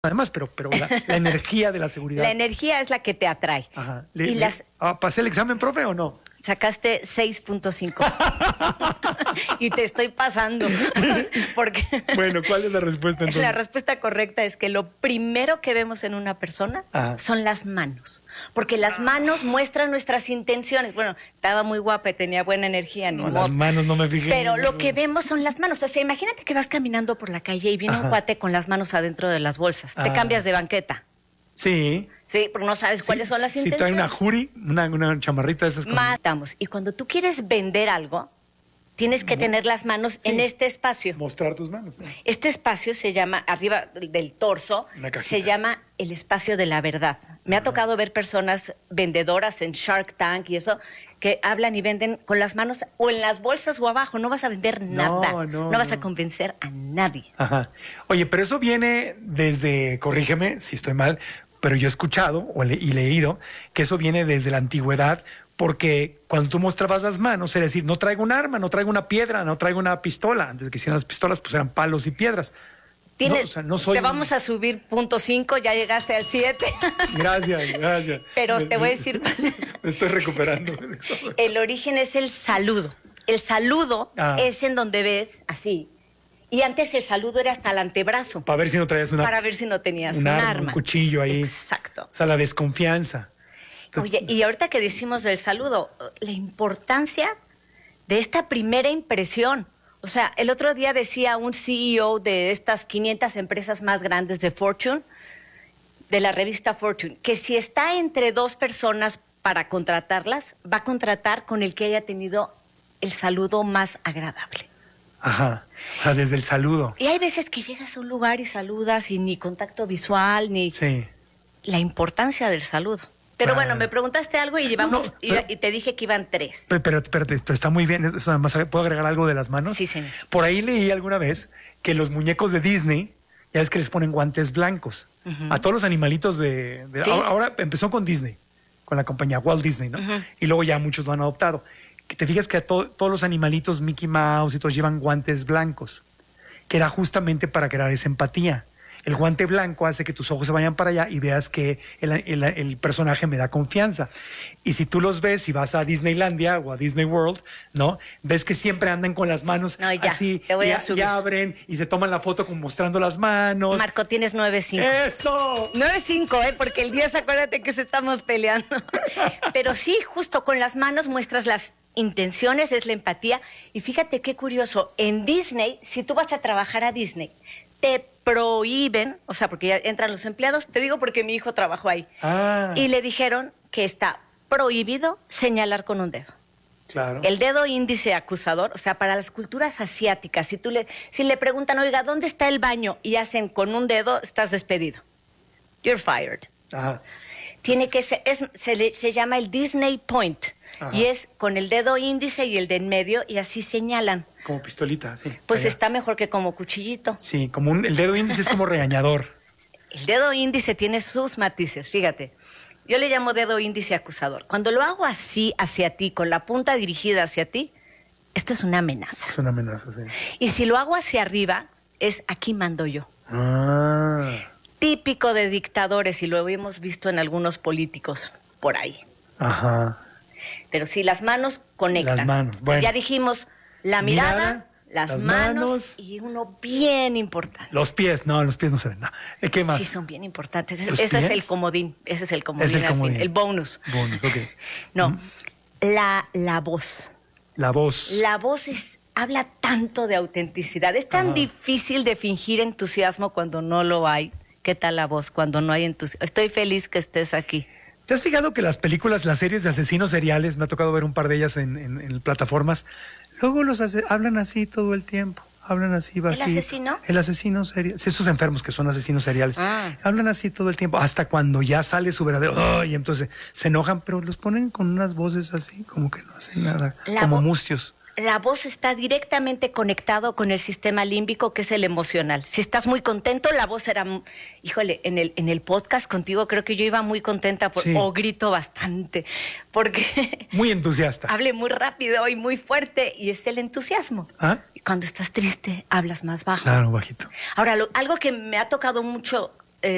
además, pero la energía de la seguridad. La energía es la que te atrae. Ajá. ¿Pasé el examen, profe, o no? Sacaste 6.5 y te estoy pasando porque Bueno, ¿cuál es la respuesta entonces? La respuesta correcta es que lo primero que vemos en una persona son las manos, porque las manos muestran nuestras intenciones. Bueno, estaba muy guapa y tenía buena energía, ni modo. Las manos no me fijé. Pero lo que vemos son las manos. O sea, imagínate que vas caminando por la calle y viene un cuate con las manos adentro de las bolsas. Te cambias de banqueta. Sí. Sí, porque no sabes cuáles son las intenciones. Si trae una jury, una chamarrita de esas. Matamos. Y cuando tú quieres vender algo, tienes que tener las manos en este espacio. Mostrar tus manos. Este espacio se llama, arriba del torso, se llama el espacio de la verdad. Me ha tocado ver personas vendedoras en Shark Tank y eso, que hablan y venden con las manos o en las bolsas o abajo. No vas a vender nada. No vas a convencer a nadie. Ajá. Oye, pero eso viene desde, corrígeme si estoy mal, pero yo he escuchado y leído que eso viene desde la antigüedad, porque cuando tú mostrabas las manos, es decir, no traigo un arma, no traigo una piedra, no traigo una pistola. Antes de que hicieran las pistolas, pues eran palos y piedras. Te vamos a subir 0.5, ya llegaste al 7. Gracias. Pero te voy a decir... Me estoy recuperando. El origen es el saludo. El saludo es en donde ves así. Y antes el saludo era hasta el antebrazo. Para ver si no traías Para ver si no tenías un arma. Un cuchillo ahí. Exacto. O sea, la desconfianza. Entonces, oye, y ahorita que decimos del saludo, la importancia de esta primera impresión. O sea, el otro día decía un CEO de estas 500 empresas más grandes de Fortune, de la revista Fortune, que si está entre dos personas para contratarlas, va a contratar con el que haya tenido el saludo más agradable. Ajá. O sea, desde el saludo. Y hay veces que llegas a un lugar y saludas y ni contacto visual, ni... Sí. La importancia del saludo. Pero bueno, me preguntaste algo y llevamos y te dije que iban 3. Pero espérate, esto está muy bien. Eso, además, ¿puedo agregar algo de las manos? Sí, señor. Por ahí leí alguna vez que los muñecos de Disney, ya es que les ponen guantes blancos. A todos los animalitos de Sí. ahora empezó con Disney, con la compañía Walt Disney, ¿no? Y luego ya muchos lo han adoptado. Que te fijas que a todos los animalitos Mickey Mouse y todos llevan guantes blancos, que era justamente para crear esa empatía. El guante blanco hace que tus ojos se vayan para allá y veas que el personaje me da confianza. Y si tú los ves, si vas a Disneylandia o a Disney World, ¿no? Ves que siempre andan con las manos así, te voy a subir. y abren y se toman la foto como mostrando las manos. Marco, tienes 9.5. ¡Eso! 9.5, porque el 10, acuérdate que se estamos peleando. Pero sí, justo con las manos muestras las intenciones, es la empatía. Y fíjate qué curioso, en Disney, si tú vas a trabajar a Disney, te prohíben, o sea, porque ya entran los empleados, te digo porque mi hijo trabajó ahí, y le dijeron que está prohibido señalar con un dedo. Claro. El dedo índice acusador, o sea, para las culturas asiáticas, si le preguntan, oiga, ¿dónde está el baño? Y hacen con un dedo, estás despedido. You're fired. Ajá. Tiene que ser, se llama el Disney Point, y es con el dedo índice y el de en medio, y así señalan. Como pistolita, sí. Pues está mejor que como cuchillito. Sí, como el dedo índice es como regañador. El dedo índice tiene sus matices, fíjate. Yo le llamo dedo índice acusador. Cuando lo hago así hacia ti, con la punta dirigida hacia ti, esto es una amenaza. Es una amenaza, sí. Y si lo hago hacia arriba, es aquí mando yo. Ah. Típico de dictadores, y lo hemos visto en algunos políticos por ahí. Ajá. Pero sí, las manos conectan. Las manos, bueno. Ya dijimos, la mirada, las manos y uno bien importante. Los pies no se ven. No. ¿Qué más? Sí, son bien importantes. Ese pies? es el comodín. Ese es el comodín. Es el al comodín. fin, el bonus. Bonus, ok. No, la voz. La voz. La voz habla tanto de autenticidad. Es tan difícil de fingir entusiasmo cuando no lo hay. ¿Qué tal la voz cuando no hay entusiasmo? Estoy feliz que estés aquí. ¿Te has fijado que las películas, las series de asesinos seriales, me ha tocado ver un par de ellas en plataformas, luego hablan así todo el tiempo? Hablan así bajito. ¿El asesino? El asesino serial. Sí, estos enfermos que son asesinos seriales. Hablan así todo el tiempo, hasta cuando ya sale su verdadero... y entonces se enojan, pero los ponen con unas voces así, como que no hacen nada, como mustios. La voz está directamente conectado con el sistema límbico, que es el emocional. Si estás muy contento, la voz era... Híjole, en el podcast contigo creo que yo iba muy contenta o grito bastante, porque... Muy entusiasta. Hablé muy rápido y muy fuerte, y es el entusiasmo. Y cuando estás triste, hablas más bajo. Claro, bajito. Ahora, algo que me ha tocado mucho